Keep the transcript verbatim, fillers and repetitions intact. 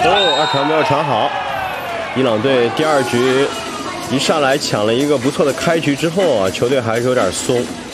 哦，二传没有传好。伊朗队第二局一上来抢了一个不错的开局之后啊，球队还是有点松。